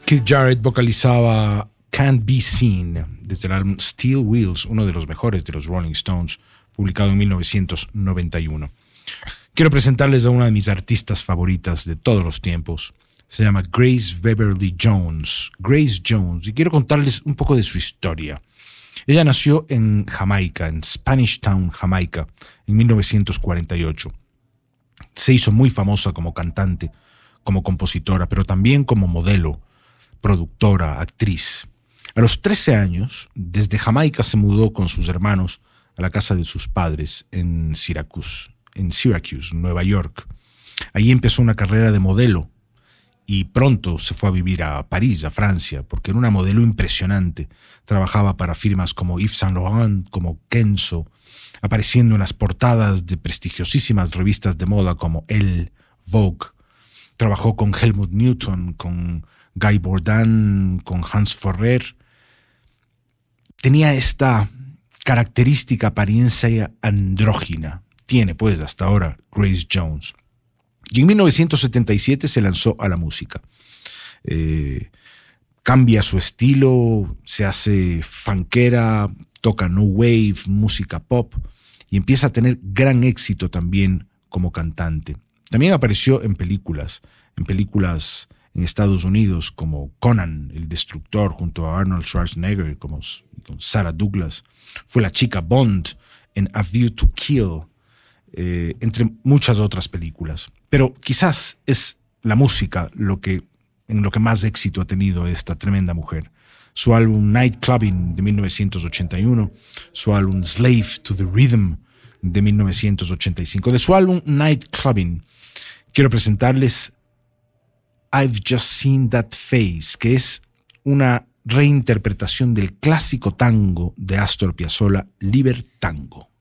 Keith Jarrett vocalizaba Can't Be Seen desde el álbum Steel Wheels, uno de los mejores de los Rolling Stones, publicado en 1991. Quiero presentarles a una de mis artistas favoritas de todos los tiempos. Se llama Grace Beverly Jones. Grace Jones. Y quiero contarles un poco de su historia. Ella nació en Jamaica, en Spanish Town, Jamaica, en 1948. Se hizo muy famosa como cantante, como compositora, pero también como modelo, productora, actriz. A los 13 años, desde Jamaica se mudó con sus hermanos a la casa de sus padres en Syracuse, Nueva York. Allí empezó una carrera de modelo y pronto se fue a vivir a París, a Francia, porque era una modelo impresionante. Trabajaba para firmas como Yves Saint Laurent, como Kenzo, apareciendo en las portadas de prestigiosísimas revistas de moda como Elle, Vogue. Trabajó con Helmut Newton, con Guy Bourdin, con Hans Forrer. Tenía esta característica apariencia andrógina. Tiene, pues, hasta ahora Grace Jones. Y en 1977 se lanzó a la música. Cambia su estilo, se hace funkera, toca no wave, música pop y empieza a tener gran éxito también como cantante. También apareció en películas en Estados Unidos como Conan, el Destructor, junto a Arnold Schwarzenegger, con Sarah Douglas. Fue la chica Bond en A View to Kill, entre muchas otras películas. Pero quizás es la música en lo que más éxito ha tenido esta tremenda mujer. Su álbum Night Clubbing de 1981, su álbum Slave to the Rhythm de 1985. De su álbum Night Clubbing quiero presentarles I've Just Seen That Face, que es una reinterpretación del clásico tango de Astor Piazzolla, Libertango.